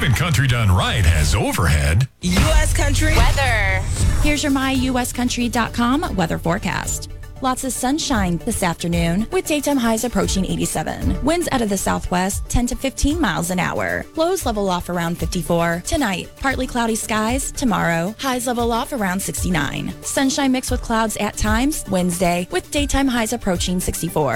Even Country Done Right has overhead. U.S. Country weather. Here's your myuscountry.com weather forecast. Lots of sunshine this afternoon with daytime highs approaching 87. Winds out of the southwest 10 to 15 miles an hour. Lows level off around 54. Tonight, partly cloudy skies. Tomorrow, highs level off around 69. Sunshine mixed with clouds at times Wednesday with daytime highs approaching 64.